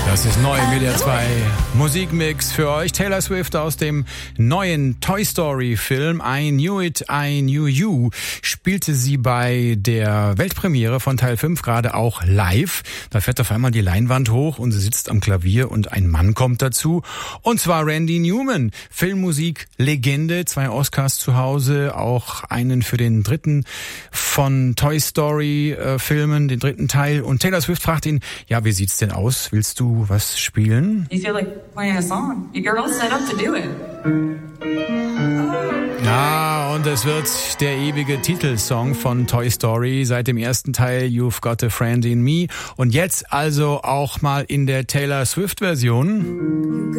Das ist neu im WDR 2 Musikmix für euch. Taylor Swift aus dem neuen Toy Story Film I Knew It, I Knew You spielte sie bei der Weltpremiere von Teil 5 gerade auch live. Da fährt auf einmal die Leinwand hoch und sie sitzt am Klavier und ein Mann kommt dazu. Und zwar Randy Newman, Filmmusik-Legende, 2 Oscars zu Hause, auch einen für den dritten von Toy Story Filmen, den dritten Teil. Und Taylor Swift fragt ihn, ja, wie sieht's denn aus? Willst du was spielen? You feel like playing a song. You're all set up to do it. Ja, und es wird der ewige Titelsong von Toy Story seit dem ersten Teil You've Got a Friend in Me und jetzt also auch mal in der Taylor Swift Version.